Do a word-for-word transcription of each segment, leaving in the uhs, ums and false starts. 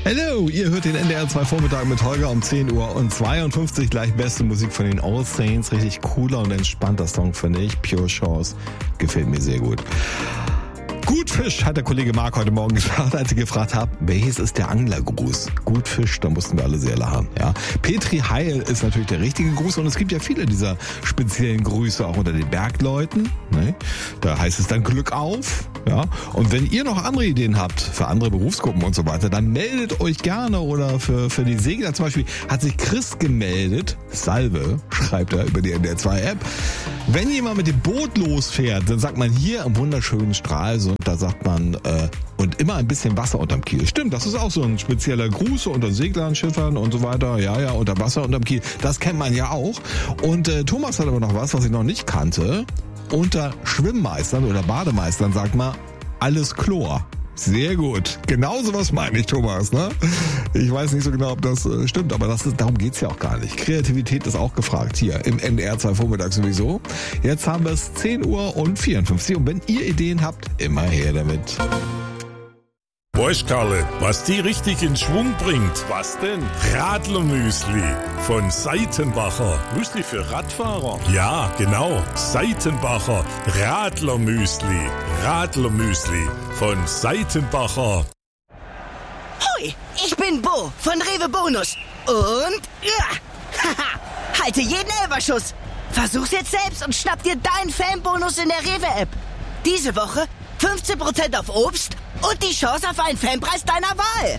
Hallo, ihr hört den N D R zwei Vormittag mit Holger um zehn Uhr und zweiundfünfzig, gleich beste Musik von den All Saints. Richtig cooler und entspannter Song, finde ich. Pure Chance. Gefällt mir sehr gut. Gutfisch, hat der Kollege Marc heute Morgen gesagt, als ich gefragt habe, welches ist der Anglergruß? Gutfisch, da mussten wir alle sehr lachen. Ja. Petri Heil ist natürlich der richtige Gruß und es gibt ja viele dieser speziellen Grüße auch unter den Bergleuten. Ne? Da heißt es dann Glück auf. Ja. Und wenn ihr noch andere Ideen habt für andere Berufsgruppen und so weiter, dann meldet euch gerne. Oder für, für die Segler zum Beispiel hat sich Chris gemeldet. Salve, schreibt er über die N D R zwei App. Wenn jemand mit dem Boot losfährt, dann sagt man hier am wunderschönen Stralsund, da sagt man, äh, und immer ein bisschen Wasser unterm Kiel. Stimmt, das ist auch so ein spezieller Gruß unter Seglern, Schiffern und so weiter. Ja, ja, unter Wasser unterm Kiel. Das kennt man ja auch. Und äh, Thomas hat aber noch was, was ich noch nicht kannte. Unter Schwimmmeistern oder Bademeistern sagt man, alles Chlor. Sehr gut. Genau sowas meine ich, Thomas. Ne? Ich weiß nicht so genau, ob das äh, stimmt, aber das ist, darum geht's ja auch gar nicht. Kreativität ist auch gefragt hier im N D R zwei Vormittag sowieso. Jetzt haben wir es zehn Uhr und vierundfünfzig und wenn ihr Ideen habt, immer her damit. Weißt Karle, was die richtig in Schwung bringt? Was denn? Radlermüsli von Seitenbacher. Müsli für Radfahrer? Ja, genau. Seitenbacher Radlermüsli. Radlermüsli von Seitenbacher. Hoi, ich bin Bo von Rewe Bonus. Und ja, haha, halte jeden Elferschuss. Versuch's jetzt selbst und schnapp dir deinen Fanbonus in der Rewe-App. Diese Woche fünfzehn Prozent auf Obst und die Chance auf einen Fanpreis deiner Wahl.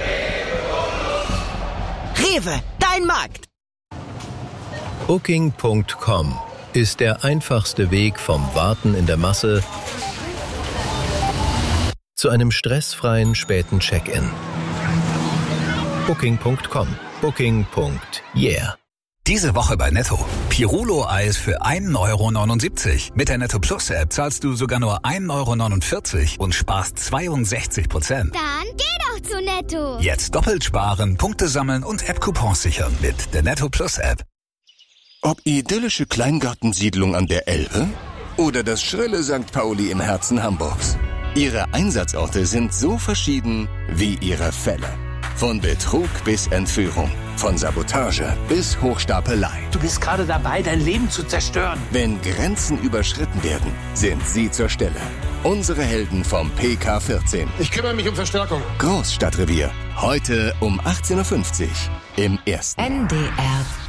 Rewe, dein Markt. Booking Punkt com ist der einfachste Weg vom Warten in der Masse zu einem stressfreien späten Check-in. Booking Punkt com. Booking. Yeah. Diese Woche bei Netto. Pirulo-Eis für ein Euro neunundsiebzig. Mit der Netto Plus App zahlst du sogar nur ein Euro neunundvierzig und sparst zweiundsechzig Prozent. Dann geh doch zu Netto. Jetzt doppelt sparen, Punkte sammeln und App-Coupons sichern mit der Netto Plus App. Ob idyllische Kleingartensiedlung an der Elbe oder das schrille Sankt Pauli im Herzen Hamburgs. Ihre Einsatzorte sind so verschieden wie ihre Fälle. Von Betrug bis Entführung, von Sabotage bis Hochstapelei. Du bist gerade dabei, dein Leben zu zerstören. Wenn Grenzen überschritten werden, sind sie zur Stelle. Unsere Helden vom P K vierzehn. Ich kümmere mich um Verstärkung. Großstadtrevier. Heute um achtzehn Uhr fünfzig im Ersten. N D R